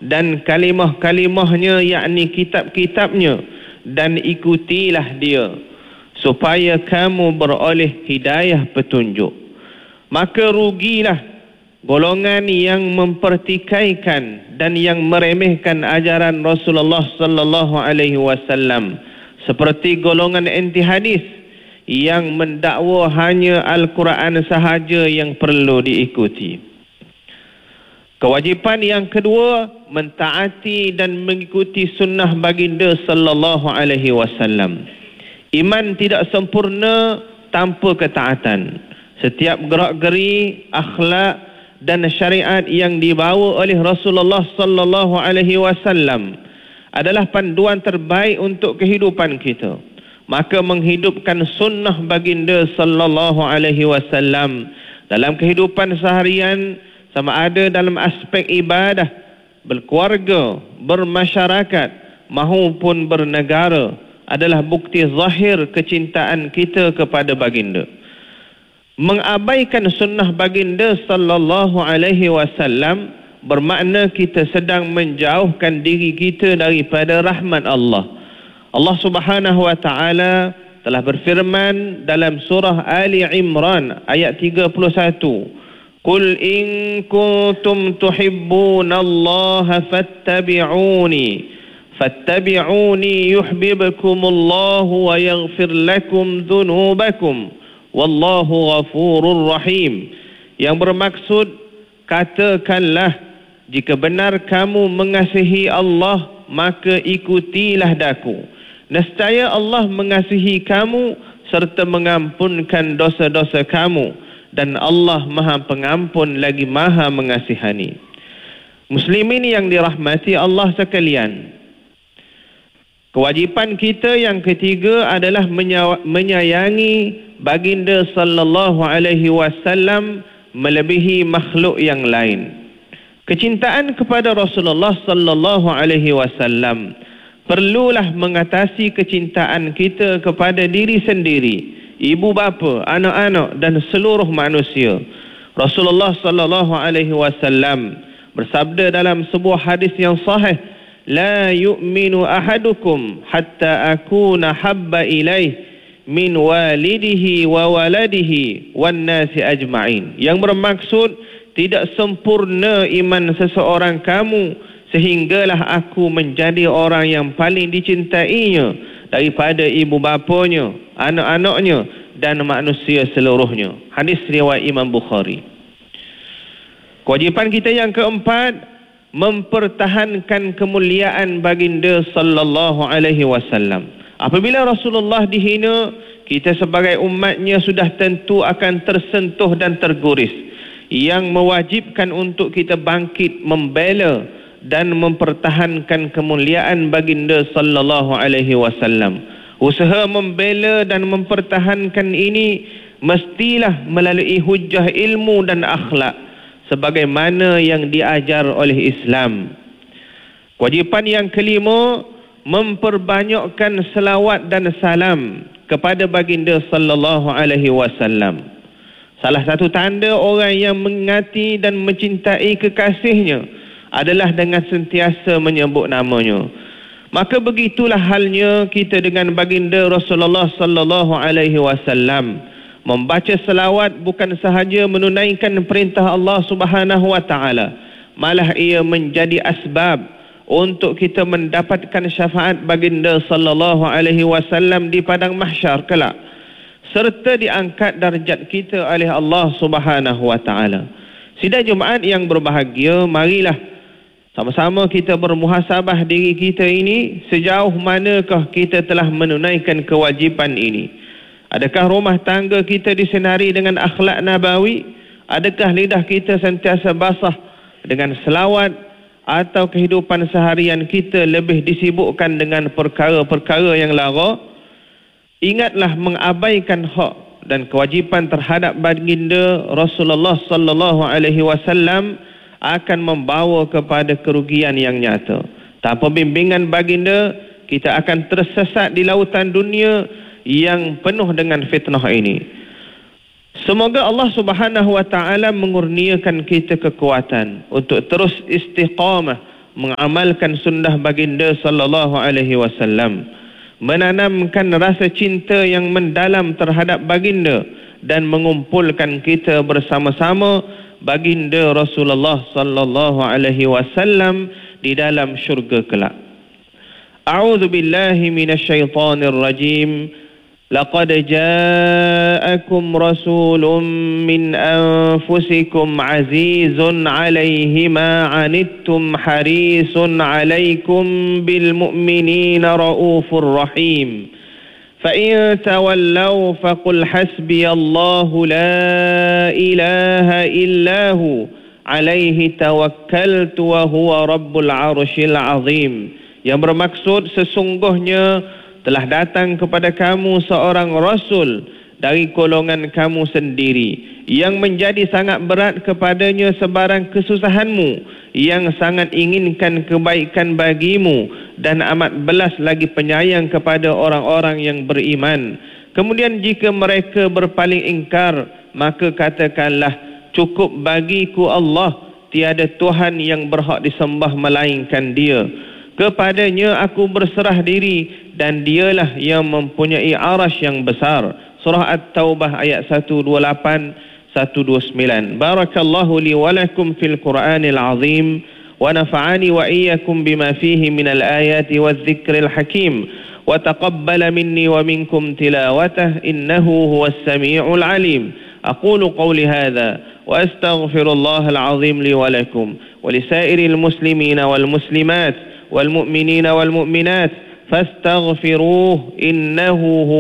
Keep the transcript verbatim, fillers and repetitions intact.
dan kalimah-kalimahnya, yakni kitab-kitabnya, dan ikutilah dia supaya kamu beroleh hidayah petunjuk. Maka rugilah golongan yang mempertikaikan dan yang meremehkan ajaran Rasulullah sallallahu alaihi wasallam, seperti golongan anti hadis yang mendakwa hanya Al-Quran sahaja yang perlu diikuti. Kewajipan yang kedua, mentaati dan mengikuti sunnah baginda sallallahu alaihi wasallam. Iman tidak sempurna tanpa ketaatan. Setiap gerak-geri, akhlak dan syariat yang dibawa oleh Rasulullah sallallahu alaihi wasallam adalah panduan terbaik untuk kehidupan kita. Maka menghidupkan sunnah baginda sallallahu alaihi wasallam dalam kehidupan seharian, sama ada dalam aspek ibadah, berkeluarga, bermasyarakat maupun bernegara, adalah bukti zahir kecintaan kita kepada baginda. Mengabaikan sunnah baginda sallallahu alaihi wasallam bermakna kita sedang menjauhkan diri kita daripada rahmat Allah. Allah Subhanahu wa taala telah berfirman dalam surah Ali Imran ayat tiga puluh satu, "Qul in kuntum tuhibbunallaha fattabi'uni fattabi'uni yuhibbukumullahu wa yaghfir lakum dhunubakum wallahu ghafurur rahim." Yang bermaksud, katakanlah, jika benar kamu mengasihi Allah, maka ikutilah daku. Nescaya Allah mengasihi kamu serta mengampunkan dosa-dosa kamu, dan Allah Maha Pengampun lagi Maha Mengasihani. Muslimin yang dirahmati Allah sekalian, kewajipan kita yang ketiga adalah menyayangi baginda sallallahu alaihi wasallam melebihi makhluk yang lain. Kecintaan kepada Rasulullah sallallahu alaihi wasallam perlulah mengatasi kecintaan kita kepada diri sendiri, ibu bapa, anak-anak dan seluruh manusia. Rasulullah sallallahu alaihi wasallam bersabda dalam sebuah hadis yang sahih, "La yu'minu ahadukum hatta akuna habba ilaih min walidihi wa waladihi wan nasi ajma'in." Yang bermaksud, tidak sempurna iman seseorang kamu sehinggalah aku menjadi orang yang paling dicintainya daripada ibu bapanya, anak-anaknya dan manusia seluruhnya. Hadis riwayat Imam Bukhari. Kewajipan kita yang keempat, mempertahankan kemuliaan baginda sallallahu alaihi wasallam. Apabila Rasulullah dihina, kita sebagai umatnya sudah tentu akan tersentuh dan terguris, yang mewajibkan untuk kita bangkit membela dan mempertahankan kemuliaan baginda sallallahu alaihi wasallam. Usaha membela dan mempertahankan ini mestilah melalui hujah ilmu dan akhlak sebagaimana yang diajar oleh Islam. Kewajipan yang kelima, memperbanyakkan selawat dan salam kepada baginda sallallahu alaihi wasallam. Salah satu tanda orang yang mengingati dan mencintai kekasihnya adalah dengan sentiasa menyebut namanya. Maka begitulah halnya kita dengan baginda Rasulullah sallallahu alaihi wasallam. Membaca selawat bukan sahaja menunaikan perintah Allah Subhanahu wa taala, malah ia menjadi asbab untuk kita mendapatkan syafaat baginda sallallahu alaihi wasallam di padang mahsyar kelak, serta diangkat darjat kita oleh Allah Subhanahu wa taala. Sidang Jumaat yang berbahagia, marilah sama-sama kita bermuhasabah diri kita ini, sejauh manakah kita telah menunaikan kewajipan ini. Adakah rumah tangga kita disinari dengan akhlak nabawi? Adakah lidah kita sentiasa basah dengan selawat? Atau kehidupan seharian kita lebih disibukkan dengan perkara-perkara yang lara? Ingatlah, mengabaikan hak dan kewajipan terhadap baginda Rasulullah sallallahu alaihi wasallam akan membawa kepada kerugian yang nyata. Tanpa bimbingan baginda, kita akan tersesat di lautan dunia yang penuh dengan fitnah ini. Semoga Allah Subhanahu wa taala mengurniakan kita kekuatan untuk terus istiqamah mengamalkan sunnah baginda sallallahu alaihi wasallam, menanamkan rasa cinta yang mendalam terhadap baginda dan mengumpulkan kita bersama-sama baginda Rasulullah sallallahu alaihi wasallam di dalam syurga kelak. A'udzu billahi minasyaitonir rajim. Laqad ja'akum rasulun min anfusikum azizun 'alaihi ma 'anittum harisun 'alaikum bil mu'minina raufur rahim. Fa in tawallaw faqul hasbiyallahu la ilaha illahu 'alaihi tawakkaltu wa huwa rabbul 'arsyil 'azim. Yang bermaksud sesungguhnya telah datang kepada kamu seorang rasul dari golongan kamu sendiri yang menjadi sangat berat kepadanya sebarang kesusahanmu, yang sangat inginkan kebaikan bagimu dan amat belas lagi penyayang kepada orang-orang yang beriman. Kemudian jika mereka berpaling ingkar, maka katakanlah, cukup bagiku Allah, tiada Tuhan yang berhak disembah melainkan Dia. Kepadanya aku berserah diri dan dialah yang mempunyai arasy yang besar. Surah At-Taubah ayat seratus dua puluh lapan seratus dua puluh sembilan. Barakallahu li wa lakum fil Qur'anil azim wa nafa'ani wa iyyakum bima fihi minal ayati wadh-dhikril hakim wa taqabbala minni wa minkum tilawatah innahu huwas sami'ul alim. Aqulu qawli hadha wa astaghfirullahal azim li wa lakum wa lisairil muslimina wal muslimat والمؤمنين والمؤمنات فاستغفروه إنه هو